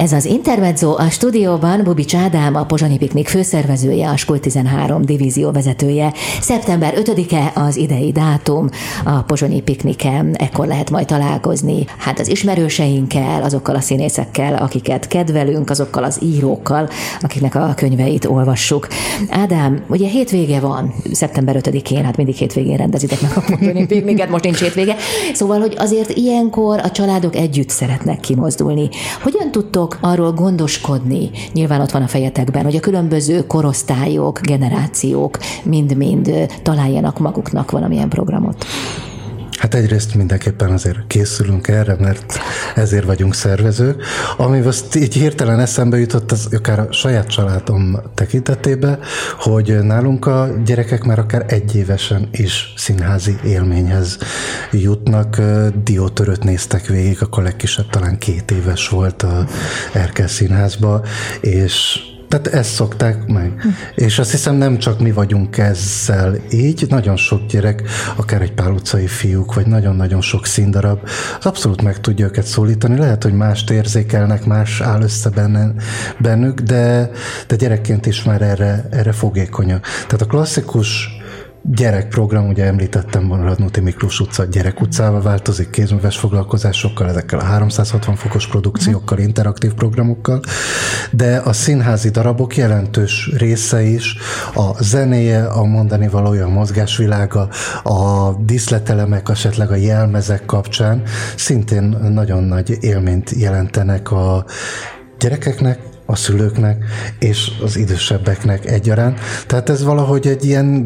Ez az Intermezzo, a stúdióban Bubics Ádám, a Pozsonyi Piknik főszervezője, a Skul 13 divízió vezetője. Szeptember 5-e az idei dátum a Pozsonyi Pikniken, ekkor lehet majd találkozni hát az ismerőseinkkel, azokkal a színészekkel, akiket kedvelünk, azokkal az írókkal, akiknek a könyveit olvassuk. Ádám, ugye hétvége van, szeptember 5-én, hát mindig hétvégén rendezitek meg a Pozsonyi Pikniket, most nincs hétvége. Szóval, hogy azért ilyenkor a családok együtt szeretnek kimozdulni. Hogyan tudtok arról gondoskodni, nyilván ott van a fejetekben, hogy a különböző korosztályok, generációk mind-mind találjanak maguknak valamilyen programot? Hát egyrészt mindenképpen azért készülünk erre, mert ezért vagyunk szervezők. Ami azt így hirtelen eszembe jutott, az akár a saját családom tekintetében, hogy nálunk a gyerekek már akár egyévesen is színházi élményhez jutnak. Diótörőt néztek végig, akkor legkisebb talán 2 éves volt a Erkel Színházba, és tehát ezt szokták meg. És azt hiszem nem csak mi vagyunk ezzel így, nagyon sok gyerek, akár egy Pál utcai fiúk, vagy nagyon-nagyon sok színdarab, az abszolút meg tudja őket szólítani. Lehet, hogy mást érzékelnek, más áll össze bennük, de gyerekként is már erre fogékonyak. Tehát a klasszikus gyerekprogram, ugye említettem, van a Radnóti Miklós utca Gyerek utcával, változik kézműves foglalkozásokkal, ezekkel a 360 fokos produkciókkal, interaktív programokkal, de a színházi darabok jelentős része is, a zenéje, a mondani valója, a mozgásvilága, a díszletelemek, esetleg a jelmezek kapcsán szintén nagyon nagy élményt jelentenek a gyerekeknek, a szülőknek és az idősebbeknek egyaránt. Tehát ez valahogy egy ilyen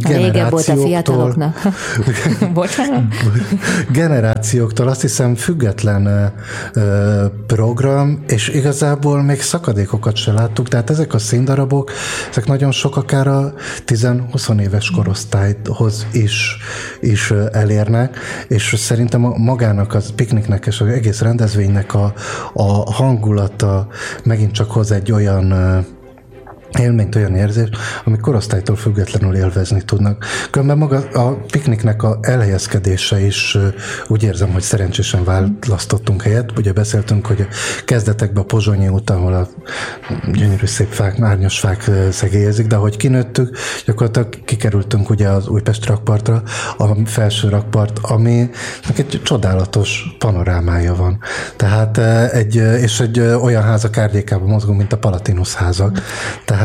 generációktól azt hiszem független program, és igazából még szakadékokat se láttuk, tehát ezek a színdarabok, ezek nagyon sok akár a 10-20 éves korosztályhoz is elérnek, és szerintem magának az pikniknek és az egész rendezvénynek a hangulata megint csak hoz egy olyan élményt, olyan érzést, ami korosztálytól függetlenül élvezni tudnak. Különben maga a pikniknek a elhelyezkedése is úgy érzem, hogy szerencsésen választottunk helyet. Ugye beszéltünk, hogy kezdetekben a Pozsonyi út, ahol a gyönyörű szép fák, árnyas fák szegélyezik, de ahogy kinőttük, gyakorlatilag kikerültünk ugye az Újpest rakpartra, a felső rakpart, ami egy csodálatos panorámája van. Tehát egy olyan házak árnyékában mozgunk, mint a Palatinus házak. Tehát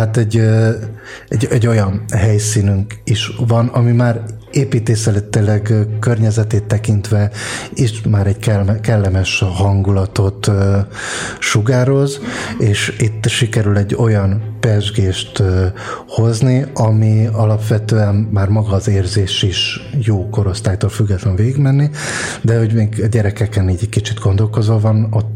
egy olyan helyszínünk is van, ami már építészetileg környezetét tekintve is már egy kellemes hangulatot sugároz, és itt sikerül egy olyan pezsgést hozni, ami alapvetően már maga az érzés is jó korosztálytól függetlenül végigmenni, de hogy még a gyerekeken így egy kicsit gondolkozva van, ott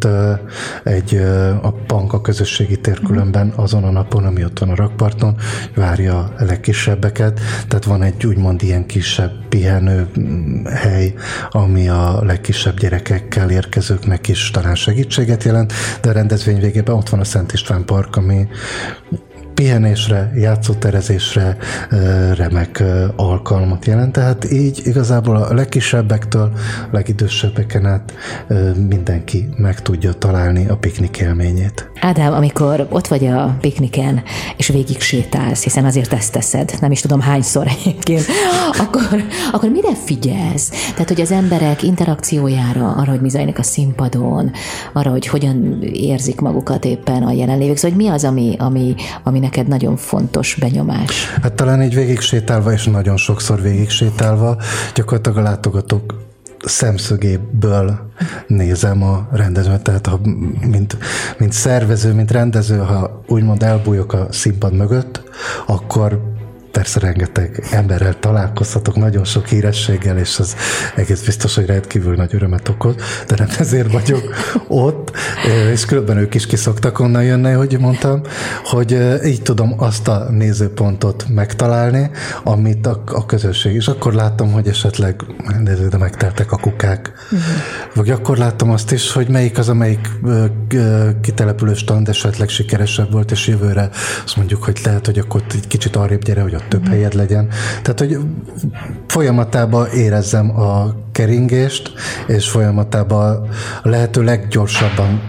a Panka közösségi tér különben azon a napon, ami ott van a rakparton, várja a legkisebbeket, tehát van egy úgymond ilyen kisebb pihenő hely, ami a legkisebb gyerekekkel érkezőknek is talán segítséget jelent, de a rendezvény végében ott van a Szent István Park, ami pihenésre, játszóterezésre remek alkalmat jelent. Tehát így igazából a legkisebbektől a legidősebbeken át mindenki meg tudja találni a piknik élményét. Ádám, amikor ott vagy a pikniken, és végig sétálsz, hiszen azért ezt teszed, nem is tudom hányszor egyébként, akkor mire figyelsz? Tehát, hogy az emberek interakciójára, arra, hogy mi zajlik a színpadon, arra, hogy hogyan érzik magukat éppen a jelenlévők, szóval, hogy mi az, ami neked nagyon fontos benyomás? Hát talán így végig sétálva, és nagyon sokszor végig sétálva, gyakorlatilag a látogatók szemszögéből nézem a rendezőt, tehát mint szervező, mint rendező, ha úgymond elbújok a színpad mögött, akkor persze rengeteg emberrel találkozhatok, nagyon sok hírességgel, és az egész biztos, hogy rendkívül nagy örömet okoz, de nem ezért vagyok ott, és különben ők is ki szoktak onnan jönni, hogy mondtam, hogy így tudom azt a nézőpontot megtalálni, amit a közösség, és akkor látom, hogy esetleg de megteltek a kukák. Vagy akkor látom azt is, hogy melyik az, amelyik kitelepülő stand esetleg sikeresebb volt, és jövőre azt mondjuk, hogy lehet, hogy akkor egy kicsit arrébb gyere, hogy több helyed legyen. Tehát, hogy folyamatában érezzem a keringést, és folyamatában a lehető leggyorsabban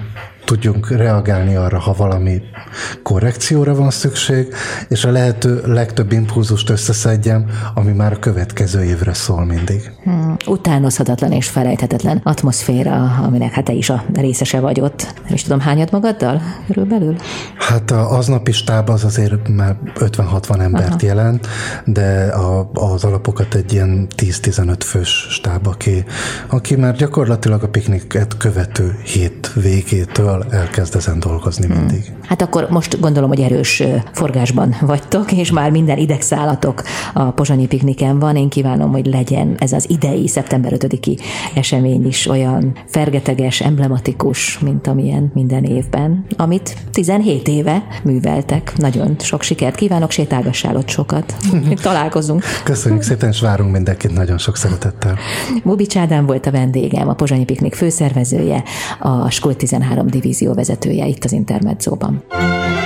tudjunk reagálni arra, ha valami korrekcióra van szükség, és a lehető legtöbb impulzust összeszedjem, ami már a következő évre szól mindig. Utánozhatatlan és felejthetetlen atmoszféra, aminek hát te is a részese vagy ott. Nem is tudom, hányad magaddal körülbelül? Hát az aznapi stáb az azért már 50-60 embert jelent, de az alapokat egy ilyen 10-15 fős stáb, aki már gyakorlatilag a pikniket követő hét végétől elkezd ezen dolgozni mindig. Hát akkor most gondolom, hogy erős forgásban vagytok, és már minden idegszálatok a pozsonyi pikniken van. Én kívánom, hogy legyen ez az idei szeptember 5-i esemény is olyan fergeteges, emblematikus, mint amilyen minden évben, amit 17 éve műveltek. Nagyon sok sikert kívánok, sétálgassál ott sokat. Találkozunk. Köszönjük szépen, és várunk mindenkit nagyon sok szeretettel. Bubics Ádám volt a vendégem, a Pozsonyi Piknik főszervezője, a Skót 13 divízió vezetője itt az Intermedzóban.